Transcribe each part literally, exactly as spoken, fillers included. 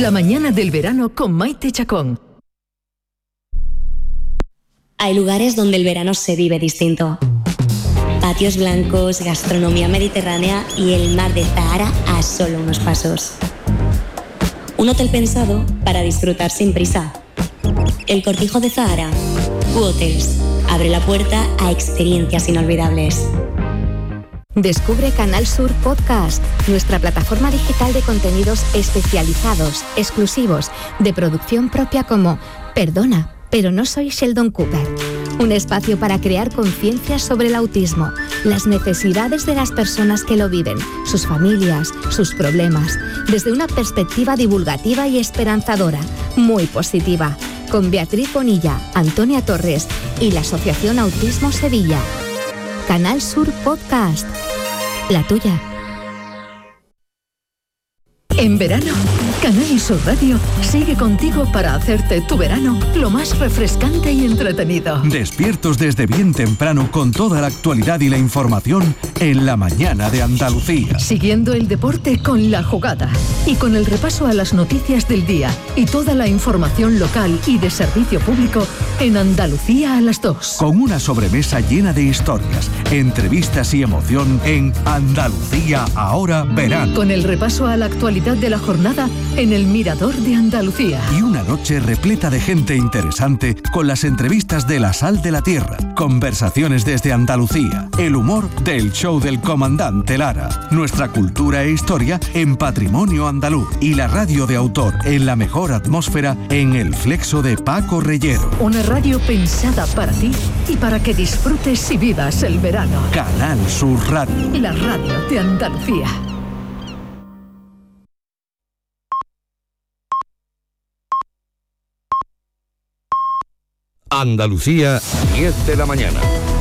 La mañana del verano con Maite Chacón. Hay lugares donde el verano se vive distinto. Patios blancos, gastronomía mediterránea y el mar de Zahara a solo unos pasos. Un hotel pensado para disfrutar sin prisa. El Cortijo de Zahara. U-Hotels. Abre la puerta a experiencias inolvidables. Descubre Canal Sur Podcast, nuestra plataforma digital de contenidos especializados, exclusivos, de producción propia como Perdona, pero no soy Sheldon Cooper. Un espacio para crear conciencia sobre el autismo, las necesidades de las personas que lo viven, sus familias, sus problemas, desde una perspectiva divulgativa y esperanzadora, muy positiva, con Beatriz Bonilla, Antonia Torres y la Asociación Autismo Sevilla. Canal Sur Podcast, la tuya. En verano, Canal Sur Radio sigue contigo para hacerte tu verano lo más refrescante y entretenido. Despiertos desde bien temprano con toda la actualidad y la información en la mañana de Andalucía. Siguiendo el deporte con La Jugada y con el repaso a las noticias del día y toda la información local y de servicio público en Andalucía a las dos. Con una sobremesa llena de historias, entrevistas y emoción en Andalucía ahora verano. Con el repaso a la actualidad de la jornada en el Mirador de Andalucía. Y una noche repleta de gente interesante con las entrevistas de La Sal de la Tierra, conversaciones desde Andalucía, el humor del show del comandante Lara, nuestra cultura e historia en Patrimonio Andaluz y la radio de autor en la mejor atmósfera en el Flexo de Paco Reyero. Una radio pensada para ti y para que disfrutes y vivas el verano. Canal Sur Radio. La radio de Andalucía. Andalucía, diez de la mañana.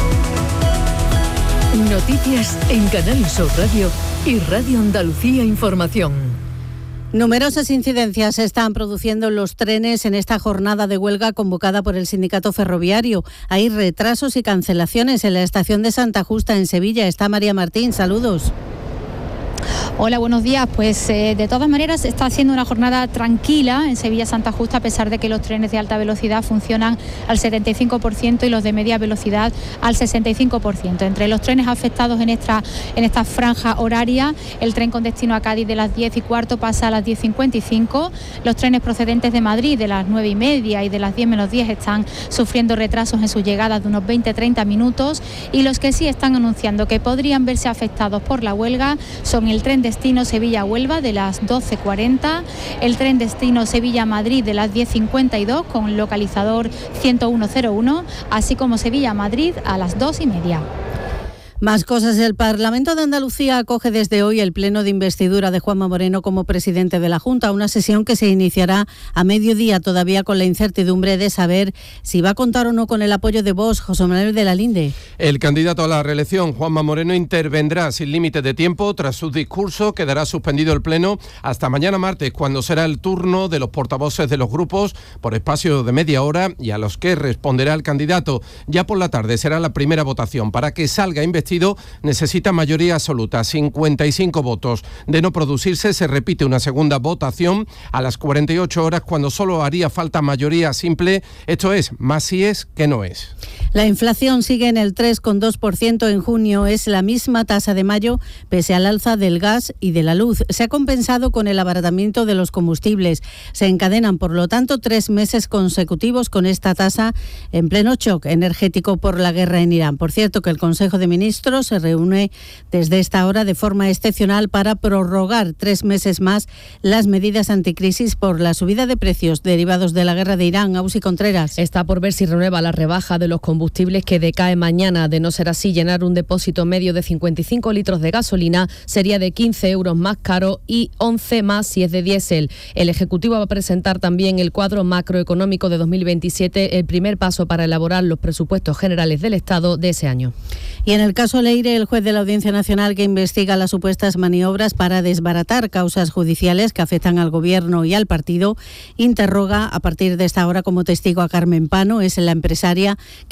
Noticias en Canal Sur Radio y Radio Andalucía Información. Numerosas incidencias se están produciendo en los trenes en esta jornada de huelga convocada por el sindicato ferroviario. Hay retrasos y cancelaciones en la estación de Santa Justa en Sevilla. Está María Martín, saludos. Hola, buenos días. Pues eh, de todas maneras está siendo una jornada tranquila en Sevilla Santa Justa, a pesar de que los trenes de alta velocidad funcionan al setenta y cinco por ciento y los de media velocidad al sesenta y cinco por ciento. Entre los trenes afectados en esta, en esta franja horaria, el tren con destino a Cádiz de las diez y cuarto pasa a las diez cincuenta y cinco. Los trenes procedentes de Madrid de las nueve y media y de las diez menos diez están sufriendo retrasos en sus llegadas de unos veinte a treinta minutos, y los que sí están anunciando que podrían verse afectados por la huelga son el tren destino Sevilla-Huelva de las doce cuarenta, el tren destino Sevilla-Madrid de las diez cincuenta y dos con localizador ciento uno cero uno, así como Sevilla-Madrid a las dos y media. Más cosas. El Parlamento de Andalucía acoge desde hoy el pleno de investidura de Juanma Moreno como presidente de la Junta, una sesión que se iniciará a mediodía, todavía con la incertidumbre de saber si va a contar o no con el apoyo de Vox. José Manuel de la Linde. El candidato a la reelección, Juanma Moreno, intervendrá sin límite de tiempo. Tras su discurso quedará suspendido el pleno hasta mañana martes, cuando será el turno de los portavoces de los grupos por espacio de media hora, y a los que responderá el candidato. Ya por la tarde será la primera votación. Para que salga investido necesita mayoría absoluta, cincuenta y cinco votos. De no producirse, se repite una segunda votación a las cuarenta y ocho horas, cuando solo haría falta mayoría simple, esto es, más si es que no es. La inflación sigue en el tres coma dos por ciento en junio, es la misma tasa de mayo, pese al alza del gas y de la luz. Se ha compensado con el abaratamiento de los combustibles. Se encadenan, por lo tanto, tres meses consecutivos con esta tasa en pleno shock energético por la guerra en Irán. Por cierto, que el Consejo de Ministros se reúne desde esta hora de forma excepcional para prorrogar tres meses más las medidas anticrisis por la subida de precios derivados de la guerra de Irán. Ausi Contreras. Está por ver si renueva la rebaja de los combustibles, que decae mañana. De no ser así, llenar un depósito medio de cincuenta y cinco litros de gasolina sería de quince euros más caro y once más si es de diésel. El Ejecutivo va a presentar también el cuadro macroeconómico de dos mil veintisiete, el primer paso para elaborar los presupuestos generales del Estado de ese año. Y en el caso Leire, el juez de la Audiencia Nacional que investiga las supuestas maniobras para desbaratar causas judiciales que afectan al Gobierno y al partido, interroga a partir de esta hora como testigo a Carmen Pano. Es la empresaria que